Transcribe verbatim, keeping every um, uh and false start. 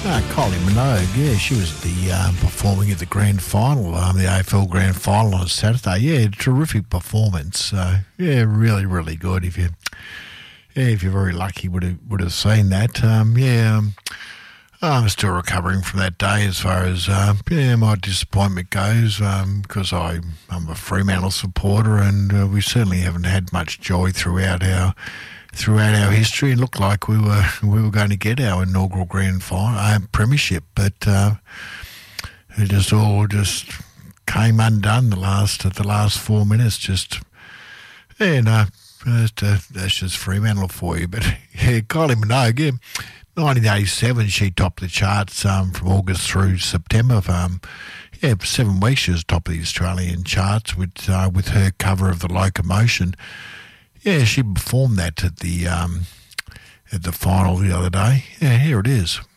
Ah, Kylie Minogue, yeah, she was the um, performing at the grand final, um, the A F L grand final on Saturday. Yeah, terrific performance. So yeah, really, really good. If you, yeah, if you're very lucky, would have would have seen that. Um, yeah, um, I'm still recovering from that day as far as uh, yeah my disappointment goes, um, because I I'm a Fremantle supporter, and uh, we certainly haven't had much joy throughout our. throughout our history. It looked like we were we were going to get our inaugural grand final, uh, premiership, but uh, it just all just came undone the last the last four minutes. Just yeah, no, that's, uh, that's just Fremantle for you. But yeah, Kylie Minogue, yeah, nineteen eighty-seven, she topped the charts um, from August through September. Um, yeah, for seven weeks she was top of the Australian charts with uh, with her cover of The Locomotion. Yeah, she performed that at the um, at the final the other day. Yeah, here it is.